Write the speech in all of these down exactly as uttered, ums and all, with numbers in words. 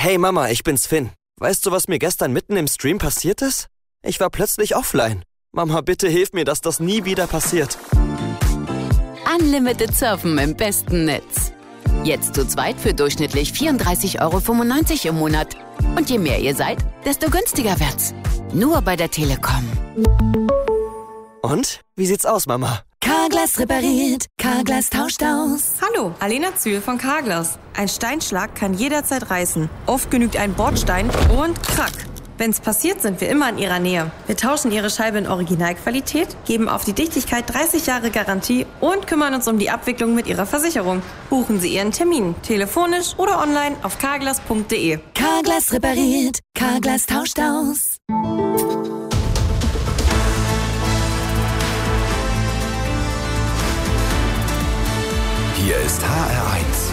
Hey Mama, ich bin's Finn. Weißt du, was mir gestern mitten im Stream passiert ist? Ich war plötzlich offline. Mama, bitte hilf mir, dass das nie wieder passiert. Unlimited Surfen im besten Netz. Jetzt zu zweit für durchschnittlich vierunddreißig Euro fünfundneunzig im Monat. Und je mehr ihr seid, desto günstiger wird's. Nur bei der Telekom. Und? Wie sieht's aus, Mama? Carglass repariert, Carglass tauscht aus. Hallo, Alena Zühl von Carglass. Ein Steinschlag kann jederzeit reißen. Oft genügt ein Bordstein und krack. Wenn's passiert, sind wir immer in Ihrer Nähe. Wir tauschen Ihre Scheibe in Originalqualität, geben auf die Dichtigkeit dreißig Jahre Garantie und kümmern uns um die Abwicklung mit Ihrer Versicherung. Buchen Sie Ihren Termin, telefonisch oder online auf carglass punkt de. Carglass repariert, Carglass tauscht aus. Hier ist H R eins.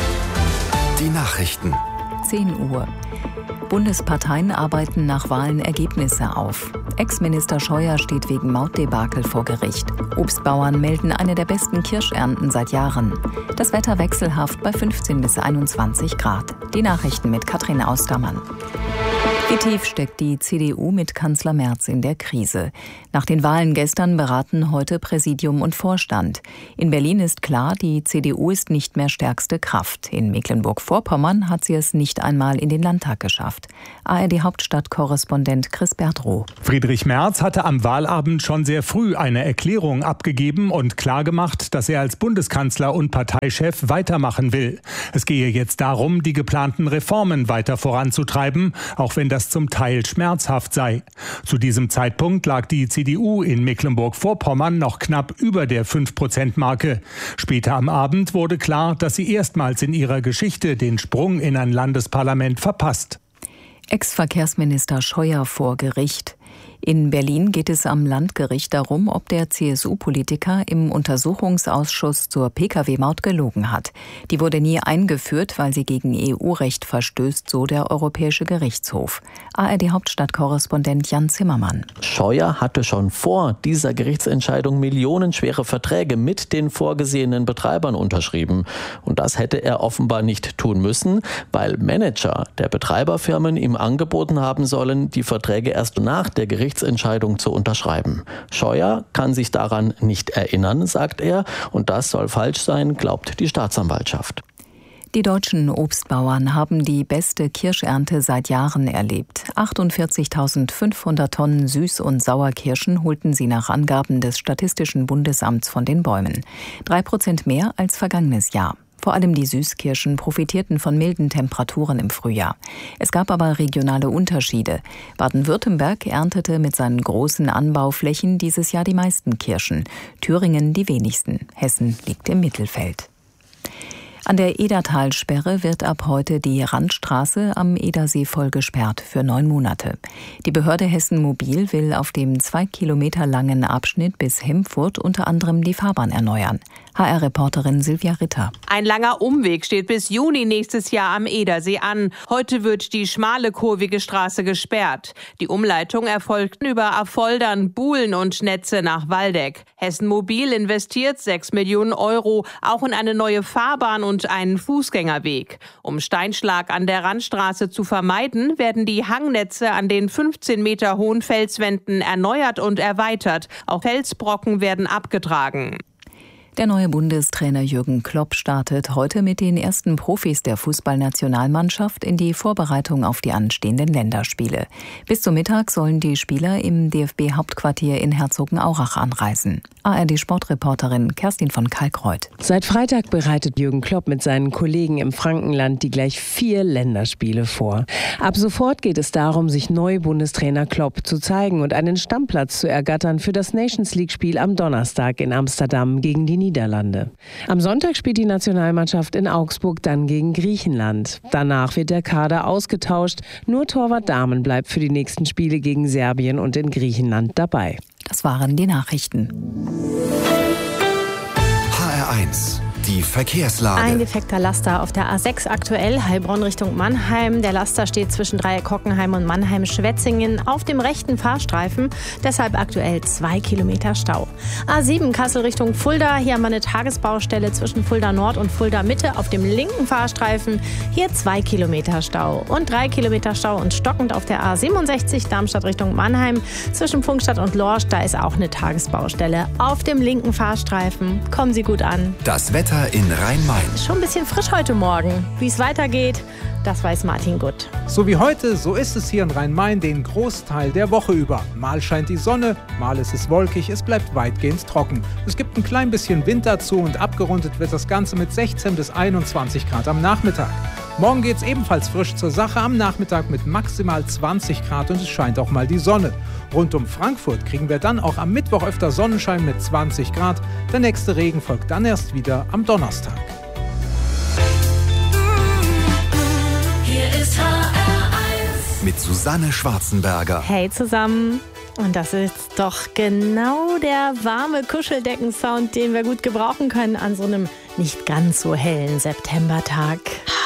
Die Nachrichten. zehn Uhr. Bundesparteien arbeiten nach Wahlen Ergebnisse auf. Ex-Minister Scheuer steht wegen Mautdebakel vor Gericht. Obstbauern melden eine der besten Kirschernten seit Jahren. Das Wetter wechselhaft bei fünfzehn bis einundzwanzig Grad. Die Nachrichten mit Katrin Austermann. Wie tief steckt die C D U mit Kanzler Merz in der Krise? Nach den Wahlen gestern beraten heute Präsidium und Vorstand. In Berlin ist klar, die C D U ist nicht mehr stärkste Kraft. In Mecklenburg-Vorpommern hat sie es nicht einmal in den Landtag geschafft. A R D-Hauptstadtkorrespondent Chris Bertrow. Friedrich Merz hatte am Wahlabend schon sehr früh eine Erklärung abgegeben und klargemacht, dass er als Bundeskanzler und Parteichef weitermachen will. Es gehe jetzt darum, die geplanten Reformen weiter voranzutreiben, auch wenn das zum Teil schmerzhaft sei. Zu diesem Zeitpunkt lag die C D U in Mecklenburg-Vorpommern noch knapp über der fünf Prozent Marke. Später am Abend wurde klar, dass sie erstmals in ihrer Geschichte den Sprung in ein Landesparlament verpasst. Ex-Verkehrsminister Scheuer vor Gericht. In Berlin geht es am Landgericht darum, ob der C S U-Politiker im Untersuchungsausschuss zur Pkw-Maut gelogen hat. Die wurde nie eingeführt, weil sie gegen E U-Recht verstößt, so der Europäische Gerichtshof. A R D-Hauptstadtkorrespondent Jan Zimmermann. Scheuer hatte schon vor dieser Gerichtsentscheidung millionenschwere Verträge mit den vorgesehenen Betreibern unterschrieben. Und das hätte er offenbar nicht tun müssen, weil Manager der Betreiberfirmen ihm angeboten haben sollen, die Verträge erst nach der Gerichtsentscheidung zu unterschreiben. Scheuer kann sich daran nicht erinnern, sagt er, und das soll falsch sein, glaubt die Staatsanwaltschaft. Die deutschen Obstbauern haben die beste Kirschernte seit Jahren erlebt. achtundvierzigtausendfünfhundert Tonnen Süß- und Sauerkirschen holten sie nach Angaben des Statistischen Bundesamts von den Bäumen. Drei Prozent mehr als vergangenes Jahr. Vor allem die Süßkirschen profitierten von milden Temperaturen im Frühjahr. Es gab aber regionale Unterschiede. Baden-Württemberg erntete mit seinen großen Anbauflächen dieses Jahr die meisten Kirschen, Thüringen die wenigsten. Hessen liegt im Mittelfeld. An der Edertalsperre wird ab heute die Randstraße am Edersee voll gesperrt für neun Monate. Die Behörde Hessen Mobil will auf dem zwei Kilometer langen Abschnitt bis Hemfurt unter anderem die Fahrbahn erneuern. H R-Reporterin Silvia Ritter. Ein langer Umweg steht bis Juni nächstes Jahr am Edersee an. Heute wird die schmale, kurvige Straße gesperrt. Die Umleitung erfolgt über Affoldern, Buhlen und Netze nach Waldeck. Hessen Mobil investiert sechs Millionen Euro, auch in eine neue Fahrbahn und einen Fußgängerweg. Um Steinschlag an der Randstraße zu vermeiden, werden die Hangnetze an den fünfzehn Meter hohen Felswänden erneuert und erweitert. Auch Felsbrocken werden abgetragen. Der neue Bundestrainer Jürgen Klopp startet heute mit den ersten Profis der Fußballnationalmannschaft in die Vorbereitung auf die anstehenden Länderspiele. Bis zum Mittag sollen die Spieler im D F B-Hauptquartier in Herzogenaurach anreisen. A R D-Sportreporterin Kerstin von Kalkreuth. Seit Freitag bereitet Jürgen Klopp mit seinen Kollegen im Frankenland die gleich vier Länderspiele vor. Ab sofort geht es darum, sich neu Bundestrainer Klopp zu zeigen und einen Stammplatz zu ergattern für das Nations-League-Spiel am Donnerstag in Amsterdam gegen die Niederlande. Am Sonntag spielt die Nationalmannschaft in Augsburg dann gegen Griechenland. Danach wird der Kader ausgetauscht. Nur Torwart Dahmen bleibt für die nächsten Spiele gegen Serbien und in Griechenland dabei. Das waren die Nachrichten. H R eins. Die Verkehrslage. Ein defekter Laster auf der A sechs aktuell, Heilbronn Richtung Mannheim. Der Laster steht zwischen Dreieck Hockenheim und Mannheim-Schwetzingen auf dem rechten Fahrstreifen. Deshalb aktuell zwei Kilometer Stau. A sieben Kassel Richtung Fulda. Hier haben wir eine Tagesbaustelle zwischen Fulda Nord und Fulda Mitte auf dem linken Fahrstreifen. Hier zwei Kilometer Stau. Und drei Kilometer Stau und stockend auf der A siebenundsechzig Darmstadt Richtung Mannheim. Zwischen Pfungstadt und Lorsch, da ist auch eine Tagesbaustelle auf dem linken Fahrstreifen. Kommen Sie gut an. Das Wetter in Rhein-Main. Schon ein bisschen frisch heute Morgen. Wie es weitergeht, das weiß Martin gut. So wie heute, so ist es hier in Rhein-Main den Großteil der Woche über. Mal scheint die Sonne, mal ist es wolkig, es bleibt weitgehend trocken. Es gibt ein klein bisschen Wind dazu und abgerundet wird das Ganze mit sechzehn bis einundzwanzig Grad am Nachmittag. Morgen geht es ebenfalls frisch zur Sache, am Nachmittag mit maximal zwanzig Grad und es scheint auch mal die Sonne. Rund um Frankfurt kriegen wir dann auch am Mittwoch öfter Sonnenschein mit zwanzig Grad. Der nächste Regen folgt dann erst wieder am Donnerstag. Hier ist H R eins. Mit Susanne Schwarzenberger. Hey zusammen. Und das ist doch genau der warme Kuscheldeckensound, den wir gut gebrauchen können an so einem nicht ganz so hellen Septembertag.